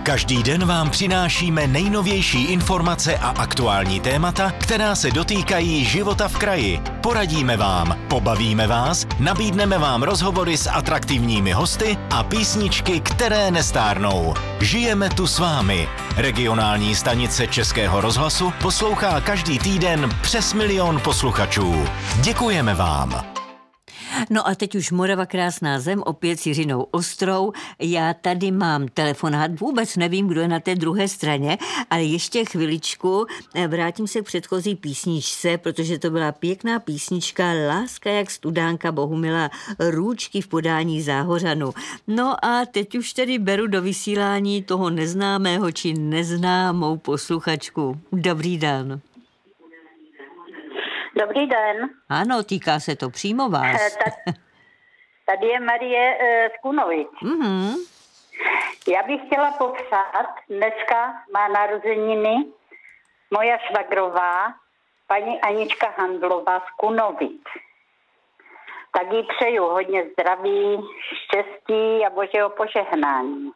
Každý den vám přinášíme nejnovější informace a aktuální témata, která se dotýkají života v kraji. Poradíme vám, pobavíme vás, nabídneme vám rozhovory s atraktivními hosty a písničky, které nestárnou. Žijeme tu s vámi. Regionální stanice Českého rozhlasu poslouchá každý týden přes 1 000 000 posluchačů. Děkujeme vám. No a teď už Morava krásná zem, opět s Jiřinou Ostrou. Já tady mám telefonát, vůbec nevím, kdo je na té druhé straně, ale ještě chviličku vrátím se k předchozí písničce, protože to byla pěkná písnička Láska jak studánka Bohumila Růčky v podání Záhořanu. No a teď už tedy beru do vysílání toho neznámého či neznámou posluchačku. Dobrý den. Dobrý den. Ano, týká se to přímo vás. Tady je Marie z Kunovic. Mm-hmm. Já bych chtěla popřát, dneska má narozeniny moja švagrová, paní Anička Handlová z Kunovic. Tak jí přeju hodně zdraví, štěstí a božího požehnání.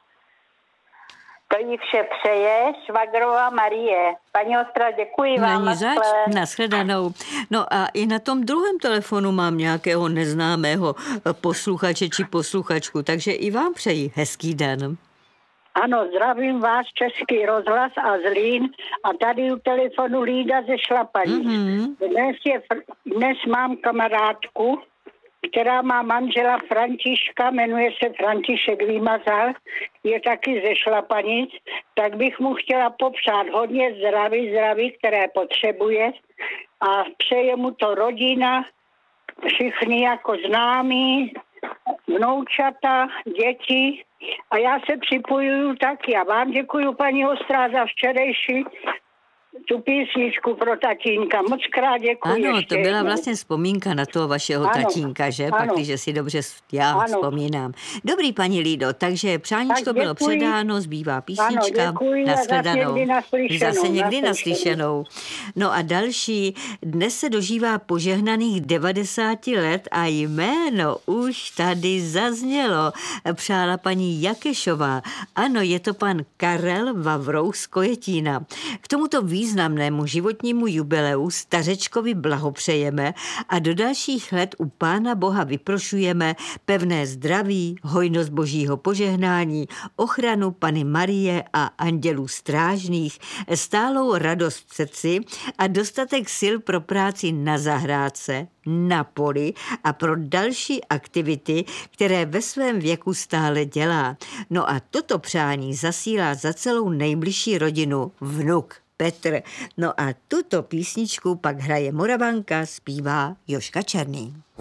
To jí vše přeje švagrová Marie. Paní Ostra, děkuji vám. Nashledanou. No a i na tom druhém telefonu mám nějakého neznámého posluchače či posluchačku, takže i vám přeji hezký den. Ano, zdravím vás, Český rozhlas a Zlín a tady u telefonu Lída ze Šlapaní. Mm-hmm. Dnes mám kamarádku, která má manžela Františka, jmenuje se František Vymazal, je taky ze Šlapanic, tak bych mu chtěla popřát hodně zdraví, které potřebuje a přeje mu to rodina, všichni jako známí, vnoučata, děti a já se připojuju taky a vám děkuju, paní Ostrá, za včerejší tu písničku pro tatínka. Moc krát děkuji. Ano, to byla vlastně vzpomínka na toho vašeho tatínka, že? Ano. Pak, když si dobře vzpomínám. Dobrý, paní Lído, takže přáníčko tak bylo předáno, zbývá písnička. Ano, děkuji. Zase někdy naslyšenou. No a další, dnes se dožívá požehnaných 90 let a jméno už tady zaznělo. Přála paní Jakešová. Ano, je to pan Karel Vavrou z Kojetína. K tomuto významnému životnímu jubileu stařečkovi blahopřejeme a do dalších let u Pána Boha vyprošujeme pevné zdraví, hojnost božího požehnání, ochranu Panny Marie a andělů strážných, stálou radost v srdci a dostatek sil pro práci na zahrádce, na poli a pro další aktivity, které ve svém věku stále dělá. No a toto přání zasílá za celou nejbližší rodinu vnuk Petr. No a tuto písničku pak hraje Moravanka, zpívá Jožka Černý.